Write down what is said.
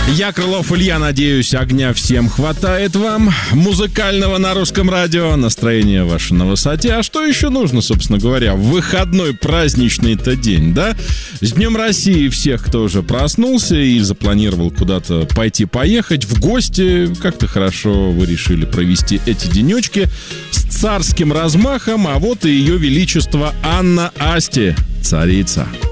Я, Крылов Илья, надеюсь, огня всем хватает вам. Музыкального на русском радио. Настроение ваше на высоте. А что еще нужно, собственно говоря, в выходной праздничный-то день, да? С Днем России всех, кто уже проснулся и запланировал куда-то пойти-поехать в гости. Как-то хорошо вы решили провести эти денечки с царским размахом. А вот и ее величество Анна Асти, царица.